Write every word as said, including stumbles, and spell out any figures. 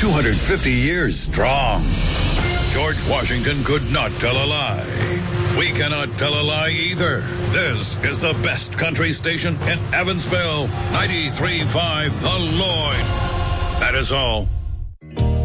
two hundred fifty years strong. George Washington could not tell a lie. We cannot tell a lie either. This is the best country station in Evansville. ninety-three point five The Lloyd. That is all.